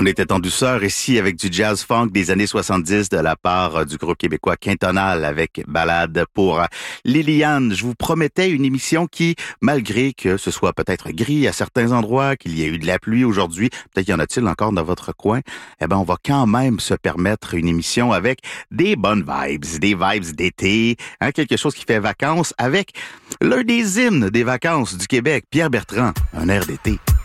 On était en douceur ici avec du jazz funk des années 70 de la part du groupe québécois Quintonal avec Ballade pour Liliane. Je vous promettais une émission qui, malgré que ce soit peut-être gris à certains endroits, qu'il y ait eu de la pluie aujourd'hui, peut-être y en a-t-il encore dans votre coin, eh ben on va quand même se permettre une émission avec des bonnes vibes, des vibes d'été, quelque chose qui fait vacances avec l'un des hymnes des vacances du Québec, Pierre Bertrand, un air d'été.